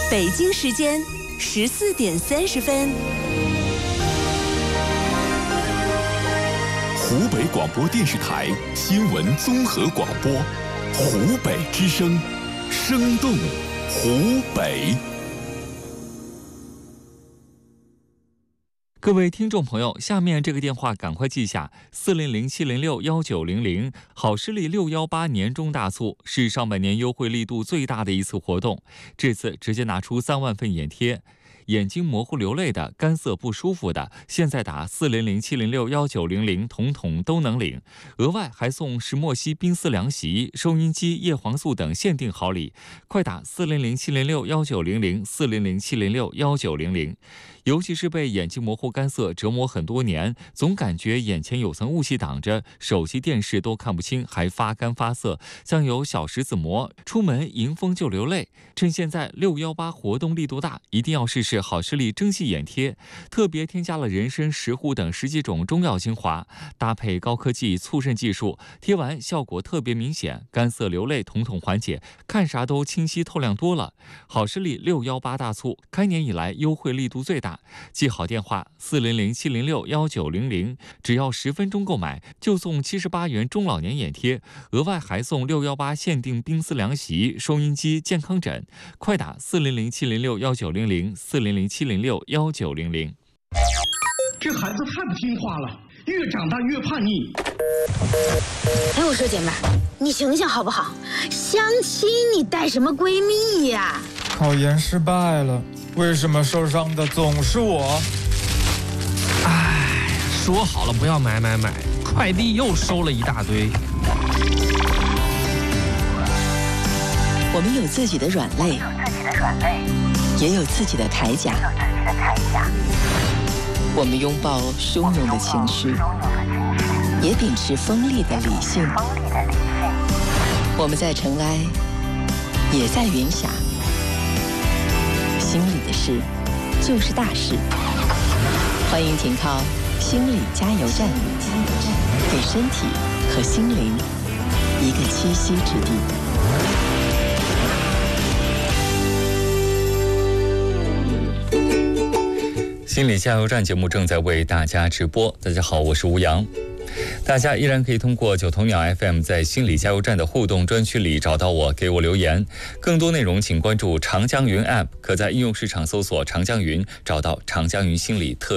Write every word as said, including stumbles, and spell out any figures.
北京时间十四点三十分。 湖北广播电视台新闻综合广播，湖北之声，生动湖北。 各位听众朋友，下面这个电话赶快记下：四零零七零六幺九零零。好视力六一八年中大促是上半年优惠力度最大的一次活动，这次直接拿出三万份眼贴。眼睛模糊流泪的、干涩不舒服的，现在打四零零七零六幺九零零，统统都能领。额外还送石墨烯冰丝凉席、收音机、叶黄素等限定好礼。快打四零零七零六幺九零零，四零零七零六幺九零零。尤其是被眼睛模糊干涩折磨很多年，总感觉眼前有层雾气挡着，手机电视都看不清，还发干发涩，像有小石子膜，出门迎风就流泪。趁现在六一八活动力度大，一定要试试好视力蒸汽眼贴，特别添加了人参、石斛等十几种中药精华，搭配高科技促渗技术，贴完效果特别明显，干涩流泪统统缓解，看啥都清晰透亮多了。好视力六一八大促，开年以来优惠力度最大。记好电话四零零七零六幺九零零，只要十分钟购买就送七十八元中老年眼贴，额外还送六一八限定冰丝凉席、收音机、健康枕。快打四零零七零六幺九零零，四零零七零六幺九零零。 这孩子太不听话了，越长大越叛逆。 哎，我说姐妹儿，你醒醒好不好？相亲你带什么闺蜜呀？ 考研失败了，为什么受伤的总是我？ 唉，说好了不要买买买，快递又收了一大堆。 我们有自己的软肋，也有自己的铠甲。我们拥抱汹涌的情绪，也秉持锋利的理性。我们在尘埃，也在云霞。心里的事就是大事。欢迎停靠心理加油站，给身体和心灵一个栖息之地。 心理加油站节目正在为大家直播。大家好，我是吴阳。大家依然可以通过九头鸟 F M 在心理加油站的互动专区里找到我，给我留言。更多内容请关注长江云 App， 可在应用市场搜索长江云，找到长江云心理特